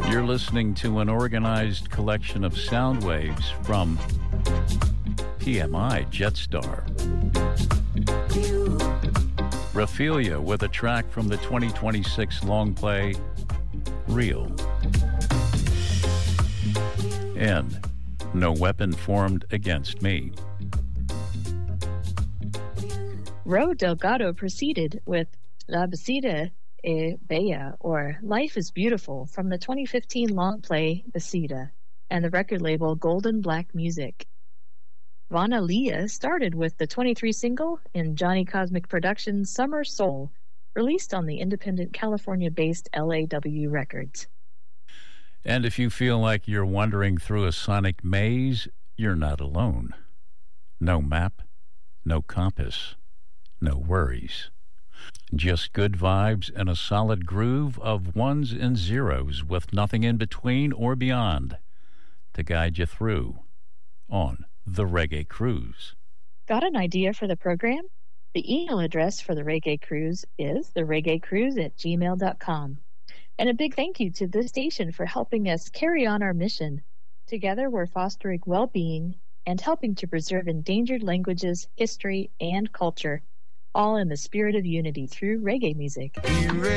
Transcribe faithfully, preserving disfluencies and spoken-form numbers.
You're listening to an organized collection of sound waves from P M I Jetstar. Raphelia with a track from the twenty twenty-six long play, Real. And No Weapon Formed Against Me. Ro Delgado proceeded with La Visita e Bella, or Life is Beautiful, from the twenty fifteen long play Visita, and the record label Golden Black Music. Vana Leah started with the twenty-three single in Johnny Cosmic Productions' Summer Soul, released on the independent California-based L A W Records. And if you feel like you're wandering through a sonic maze, you're not alone. No map, no compass, no worries. Just good vibes and a solid groove of ones and zeros with nothing in between or beyond to guide you through on the Reggae Cruise. Got an idea for the program? The email address for the Reggae Cruise is the reggae cruise at gmail dot com. And a big thank you to this station for helping us carry on our mission. Together we're fostering well-being and helping to preserve endangered languages, history, and culture, all in the spirit of unity through reggae music.